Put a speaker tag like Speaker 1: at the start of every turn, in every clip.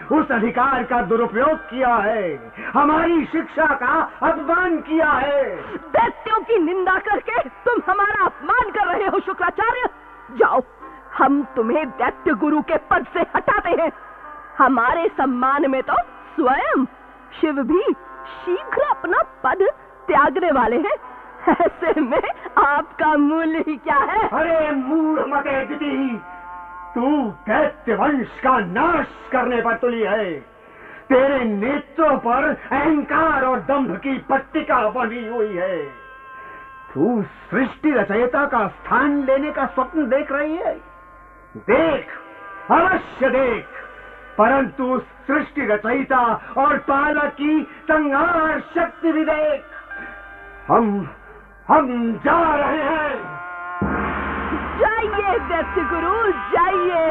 Speaker 1: उस अधिकार का दुरुपयोग किया है, हमारी शिक्षा का अपमान किया है।
Speaker 2: दैत्यों की निंदा करके तुम हमारा अपमान कर रहे हो शुक्राचार्य। जाओ, हम तुम्हें दैत्य गुरु के पद से हटाते हैं। हमारे सम्मान में तो स्वयं शिव भी शीघ्र अपना पद त्यागने वाले हैं। ऐसे में आपका मूल्य ही क्या है?
Speaker 1: अरे मूढ़ मते अदिति, तू दैत्य वंश का नाश करने पर तुली है। तेरे नेत्रों पर अहंकार और दंभ की पट्टिका बनी हुई है। तू सृष्टि रचयिता का स्थान लेने का स्वप्न देख रही है। देख, अवश्य देख, परंतु सृष्टि रचयिता और पालक की संहार शक्ति भी देख। हम जा रहे हैं।
Speaker 2: जाइए दैत्य गुरु, जाइए।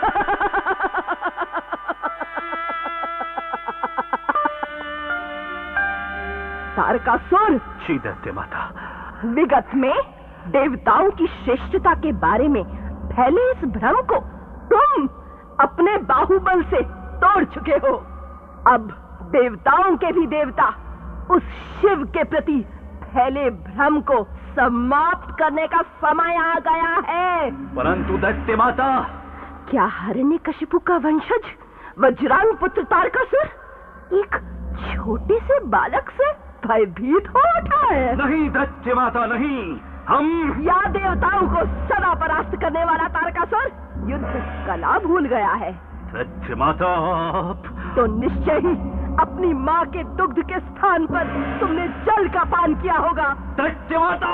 Speaker 2: तारकासुर।
Speaker 3: जी दैत्य माता।
Speaker 2: विगत में देवताओं की श्रेष्ठता के बारे में फैले इस भ्रम को तुम अपने बाहुबल से तोड़ चुके हो। अब देवताओं के भी देवता उस शिव के प्रति फैले भ्रम को समाप्त करने का समय आ गया है।
Speaker 3: परंतु दैत्य माता,
Speaker 2: क्या हिरण्यकशिपु का वंशज वज्रांग पुत्र तारकासुर एक छोटे से बालक से भयभीत हो उठा है?
Speaker 3: नहीं दैत्य माता, नहीं। हम
Speaker 2: या देवताओं को सदा परास्त करने वाला तारकासुर युद्ध कला भूल गया है।
Speaker 3: दैत्य माता,
Speaker 2: तो निश्चय ही अपनी माँ के दुग्ध के स्थान पर तुमने जल का पान किया होगा।
Speaker 3: दैत्य माता,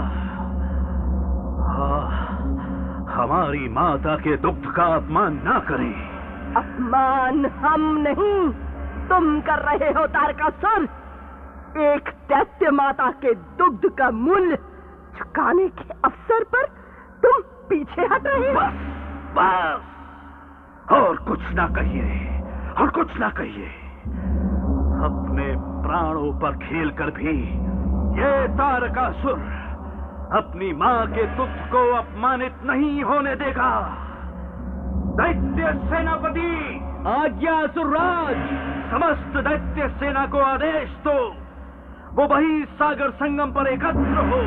Speaker 3: हमारी माता के दुग्ध का अपमान ना करें।
Speaker 2: अपमान हम नहीं, तुम कर रहे हो तारकासुर। एक दैत्य माता के दुग्ध का मूल्य चुकाने के अवसर पर तुम पीछे हट रहे हो।
Speaker 3: बस, और कुछ ना कहिए, और कुछ ना कहिए। अपने प्राणों पर खेलकर भी ये तारकासुर अपनी माँ के दुग्ध को अपमानित नहीं होने देगा। दैत्य सेनापति, आज्ञा असुरराज, समस्त दैत्य सेना को आदेश दो, वो वही सागर संगम पर एकत्र हो।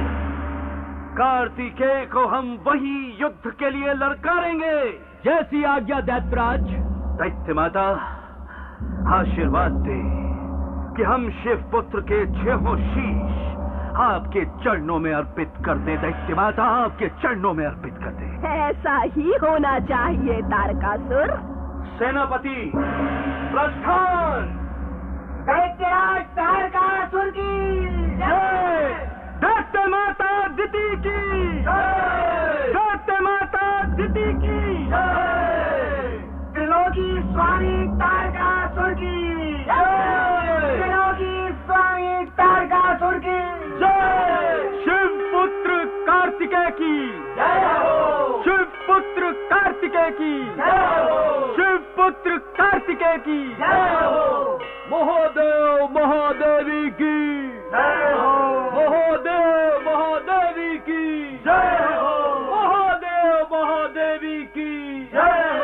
Speaker 3: कार्तिकेय को हम वही युद्ध के लिए ललकारेंगे। जैसी आज्ञा दैत्यराज। दैत्य माता, आशीर्वाद दे कि हम शिव पुत्र के 6 शीश आपके चरणों में अर्पित कर दे। दैत्य माता, आपके चरणों में अर्पित कर दे।
Speaker 2: ऐसा ही होना चाहिए तारकासुर।
Speaker 3: सेनापति प्रस्थान।
Speaker 1: दैत्यराज तारकासुर की
Speaker 3: जय। दैत्य माता दिति की जय। दैत्य माता दिति की जय।
Speaker 1: त्रिलोकी स्वामी तारकासुर की जय। त्रिलोकी स्वामी तारकासुर की
Speaker 3: जय। शिव पुत्र कार्तिकेय की
Speaker 1: जय हो।
Speaker 3: शिव पुत्र कार्तिकेय की
Speaker 1: जय हो।
Speaker 3: शिव पुत्र कार्तिकेय की
Speaker 1: जय हो।
Speaker 3: महादेव महादेवी की
Speaker 1: जय हो।
Speaker 3: महादेव महादेवी की
Speaker 1: जय हो।
Speaker 3: महादेव महादेवी की
Speaker 1: जय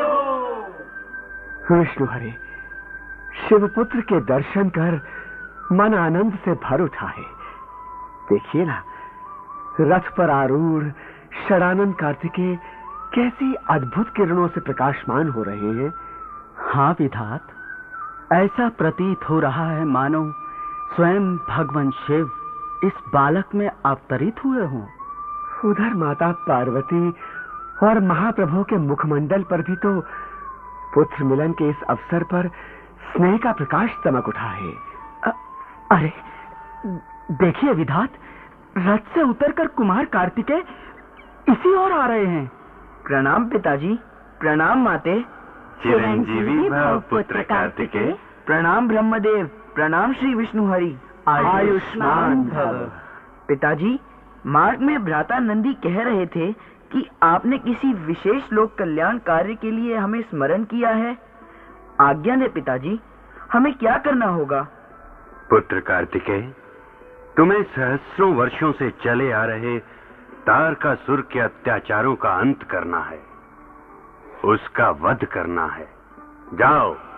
Speaker 1: हो।
Speaker 4: विष्णु हरे, शिवपुत्र के दर्शन कर मन आनंद से भर उठा है। देखिए ना, रथ पर आरूढ़ षडानंद कार्तिकेय कैसी अद्भुत किरणों से प्रकाशमान हो रहे हैं।
Speaker 5: हाँ विधात, ऐसा प्रतीत हो रहा है मानो स्वयं भगवान शिव इस बालक में अवतरित हुए हों।
Speaker 4: उधर माता पार्वती और महाप्रभु के मुखमंडल पर भी तो पुत्र मिलन के इस अवसर पर स्नेह का प्रकाश चमक उठा है।
Speaker 5: अरे देखिए विधात, रथ से उतरकर कुमार कार्तिकेय इसी ओर आ रहे हैं।
Speaker 6: प्रणाम पिताजी। प्रणाम माते।
Speaker 7: चिरंजीवी भव पुत्र कार्तिकेय।
Speaker 6: प्रणाम ब्रह्मदेव। प्रणाम श्री विष्णु हरि।
Speaker 5: आयुष्मान भव।
Speaker 6: पिताजी, मार्ग में भ्राता नंदी कह रहे थे कि आपने किसी विशेष लोक कल्याण कार्य के लिए हमें स्मरण किया है। आज्ञा ने पिताजी, हमें क्या करना होगा?
Speaker 7: पुत्र कार्तिकेय, तुम्हें सहस्रों वर्षों से चले आ रहे तारकासुर के अत्याचारों का अंत करना है, उसका वध करना है। जाओ,